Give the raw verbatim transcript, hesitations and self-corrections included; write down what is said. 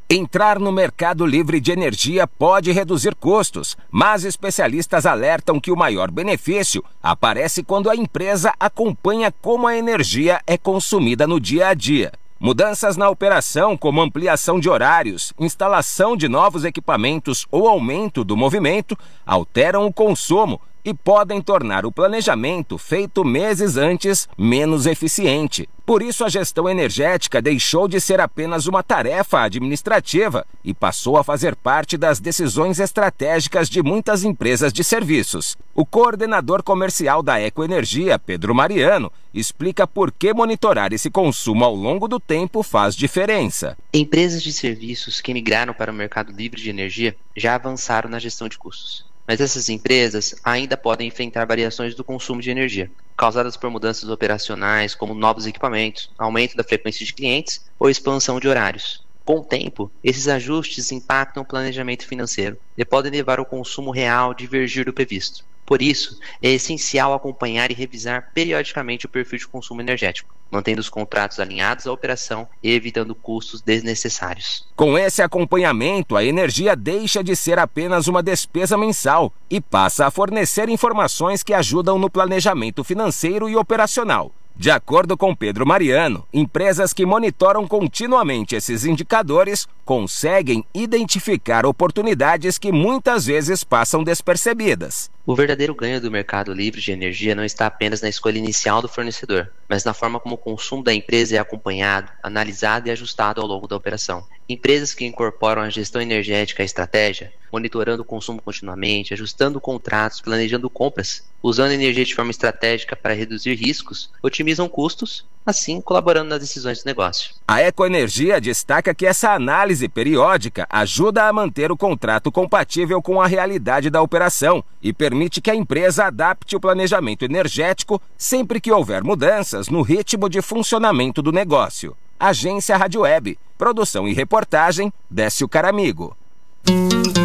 Entrar no mercado livre de energia pode reduzir custos, mas especialistas alertam que o maior benefício aparece quando a empresa acompanha como a energia é consumida no dia a dia. Mudanças na operação, como ampliação de horários, instalação de novos equipamentos ou aumento do movimento, alteram o consumo e podem tornar o planejamento feito meses antes menos eficiente. Por isso, a gestão energética deixou de ser apenas uma tarefa administrativa e passou a fazer parte das decisões estratégicas de muitas empresas de serviços. O coordenador comercial da Ecoenergia, Pedro Mariano, explica por que monitorar esse consumo ao longo do tempo faz diferença. Empresas de serviços que migraram para o mercado livre de energia já avançaram na gestão de custos. Mas essas empresas ainda podem enfrentar variações do consumo de energia, causadas por mudanças operacionais, como novos equipamentos, aumento da frequência de clientes ou expansão de horários. Com o tempo, esses ajustes impactam o planejamento financeiro e podem levar o consumo real a divergir do previsto. Por isso, é essencial acompanhar e revisar periodicamente o perfil de consumo energético, mantendo os contratos alinhados à operação e evitando custos desnecessários. Com esse acompanhamento, a energia deixa de ser apenas uma despesa mensal e passa a fornecer informações que ajudam no planejamento financeiro e operacional. De acordo com Pedro Mariano, empresas que monitoram continuamente esses indicadores conseguem identificar oportunidades que muitas vezes passam despercebidas. O verdadeiro ganho do mercado livre de energia não está apenas na escolha inicial do fornecedor, mas na forma como o consumo da empresa é acompanhado, analisado e ajustado ao longo da operação. Empresas que incorporam a gestão energética à estratégia, monitorando o consumo continuamente, ajustando contratos, planejando compras, usando a energia de forma estratégica para reduzir riscos, otimizam custos, assim colaborando nas decisões de negócio. A Ecoenergia destaca que essa análise periódica ajuda a manter o contrato compatível com a realidade da operação e permite que a empresa adapte o planejamento energético sempre que houver mudanças no ritmo de funcionamento do negócio. Agência Rádio Web. Produção e reportagem, Décio Caramigo.